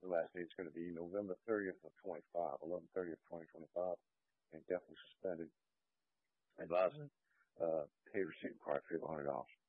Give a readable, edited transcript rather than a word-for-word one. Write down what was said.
The last date's going to be November 30th of 25, 11/30 of 2025, and definitely suspended. Advising, pay receipt required $100.